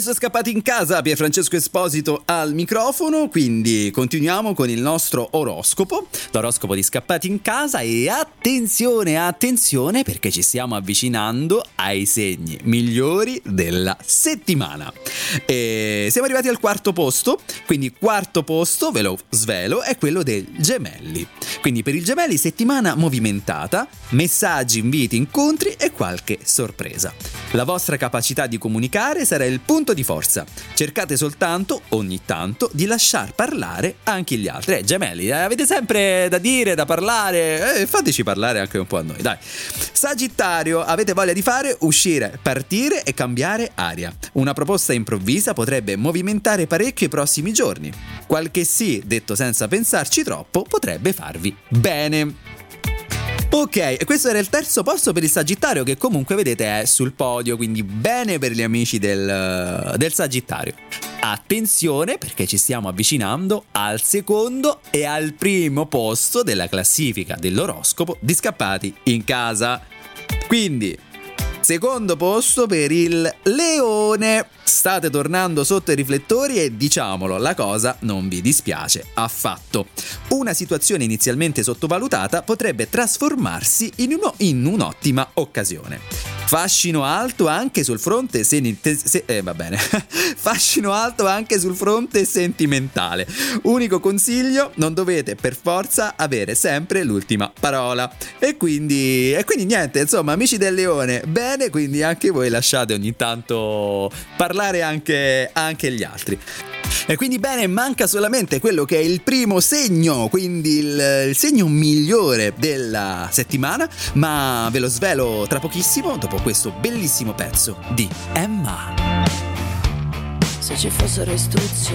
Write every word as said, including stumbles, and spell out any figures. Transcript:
Questo è Scappati in Casa, Pierfrancesco Esposito al microfono, quindi continuiamo con il nostro oroscopo, l'oroscopo di Scappati in Casa, e attenzione, attenzione perché ci stiamo avvicinando ai segni migliori della settimana. E siamo arrivati al quarto posto, quindi quarto posto, ve lo svelo, è quello dei Gemelli. Quindi per i Gemelli settimana movimentata, messaggi, inviti, incontri e qualche sorpresa. La vostra capacità di comunicare sarà il punto di forza. Cercate soltanto, ogni tanto, di lasciar parlare anche gli altri. Eh, Gemelli, eh, avete sempre da dire, da parlare, eh, fateci parlare anche un po' a noi, dai. Sagittario, avete voglia di fare, uscire, partire e cambiare aria. Una proposta improvvisa potrebbe movimentare parecchio i prossimi giorni. Qualche sì, detto senza pensarci troppo, potrebbe farvi bene. Ok, e questo era il terzo posto per il Sagittario, che comunque vedete è sul podio, quindi bene per gli amici del, del Sagittario. Attenzione perché ci stiamo avvicinando al secondo e al primo posto della classifica dell'oroscopo di Scappati in Casa. Quindi, secondo posto per il Leone. State tornando sotto i riflettori e, diciamolo, la cosa non vi dispiace affatto. Una situazione inizialmente sottovalutata potrebbe trasformarsi in, uno, in un'ottima occasione. Fascino alto anche sul fronte sen- se- eh, va bene. Fascino alto anche sul fronte sentimentale. Unico consiglio: non dovete per forza avere sempre l'ultima parola. E quindi e quindi niente, insomma, amici del Leone, bene, quindi anche voi lasciate ogni tanto parlare anche anche gli altri. E quindi bene, manca solamente quello che è il primo segno, quindi il, il segno migliore della settimana, ma ve lo svelo tra pochissimo dopo questo bellissimo pezzo di Emma. Se ci fossero istruzioni